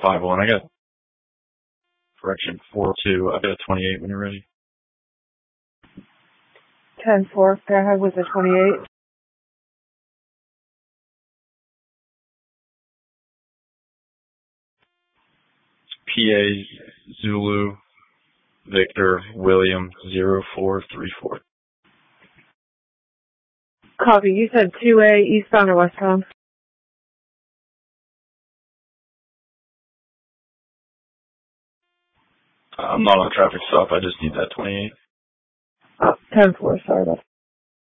5-1. I got correction 4-2. I got a 28 when you're ready. 10-4. Fairhead with a 28. PA Zulu Victor William 0434. Copy. You said 2A eastbound or westbound? I'm not on a traffic stop. I just need that 28. 10-4. Sorry about that.